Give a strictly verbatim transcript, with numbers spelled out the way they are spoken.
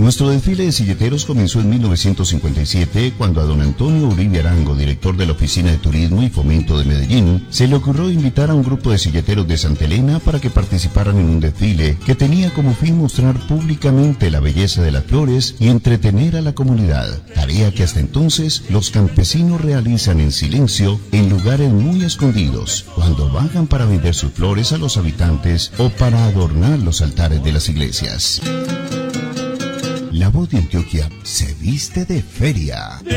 Nuestro desfile de silleteros comenzó en mil novecientos cincuenta y siete, cuando a don Antonio Uribe Arango, director de la Oficina de Turismo y Fomento de Medellín, se le ocurrió invitar a un grupo de silleteros de Santa Elena para que participaran en un desfile que tenía como fin mostrar públicamente la belleza de las flores y entretener a la comunidad, tarea que hasta entonces los campesinos realizan en silencio en lugares muy escondidos, cuando bajan para vender sus flores a los habitantes o para adornar los altares de las iglesias. La Voz de Antioquia se viste de feria.